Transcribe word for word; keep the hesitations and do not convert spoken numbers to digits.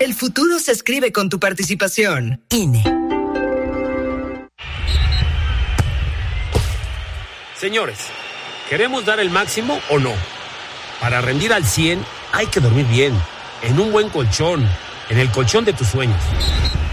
El futuro se escribe con tu participación. I N E. Señores, ¿queremos dar el máximo o no? Para rendir al cien hay que dormir bien, en un buen colchón, en el colchón de tus sueños.